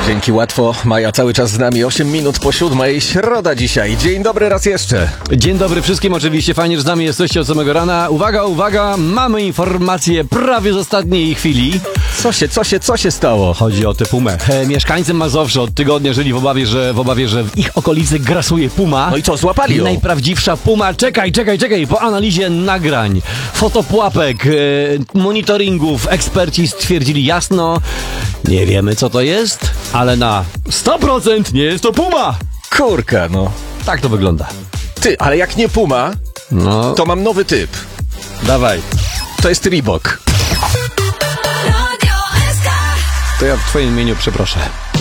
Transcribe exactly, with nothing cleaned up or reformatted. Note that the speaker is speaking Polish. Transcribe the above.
Dzięki, łatwo. Maja cały czas z nami, osiem minut po siódmej, środa dzisiaj. Dzień dobry raz jeszcze. Dzień dobry wszystkim, oczywiście fajnie, że z nami jesteście od samego rana. Uwaga, uwaga, mamy informację prawie z ostatniej chwili. Co się, co się, co się stało? Chodzi o tę pumę. E, mieszkańcy Mazowsza od tygodnia żyli w obawie, że w obawie, że w ich okolicy grasuje puma. No i co, złapali ją? Najprawdziwsza puma. Czekaj, czekaj, czekaj. Po analizie nagrań, fotopułapek, e, monitoringów eksperci stwierdzili jasno, nie wiemy co to jest, ale na sto procent nie jest to puma. Kurka, no. Tak to wygląda. Ty, ale jak nie puma, No, to mam nowy typ. dawaj. To jest Reebok. To ja w twoim imieniu przeproszę.